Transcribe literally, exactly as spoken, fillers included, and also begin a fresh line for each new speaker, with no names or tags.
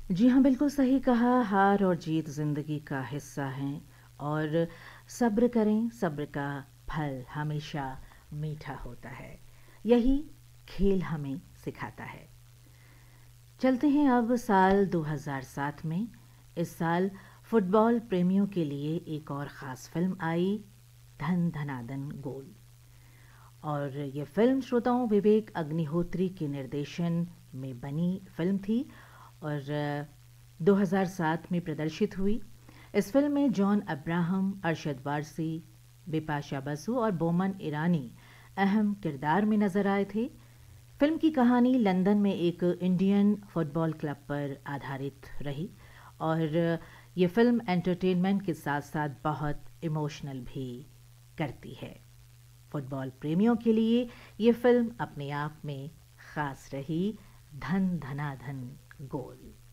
जी हाँ, बिल्कुल सही कहा। हार और जीत ज़िंदगी का हिस्सा हैं और सब्र करें, सब्र का फल हमेशा मीठा होता है। यही खेल हमें सिखाता है। चलते हैं अब साल दो हज़ार सात में। इस साल फुटबॉल प्रेमियों के लिए एक और ख़ास फ़िल्म आई, धन धनाधन गोल। और ये फ़िल्म श्रोताओं विवेक अग्निहोत्री के निर्देशन में बनी फ़िल्म थी और दो हज़ार सात में प्रदर्शित हुई। इस फ़िल्म में जॉन अब्राहम, अरशद वारसी, बिपाशा बसु और बोमन ईरानी अहम किरदार में नजर आए थे। फिल्म की कहानी लंदन में एक इंडियन फुटबॉल क्लब पर आधारित रही और ये फिल्म एंटरटेनमेंट के साथ साथ बहुत इमोशनल भी करती है। फुटबॉल प्रेमियों के लिए ये फिल्म अपने आप में खास रही, धन धनाधन गोल।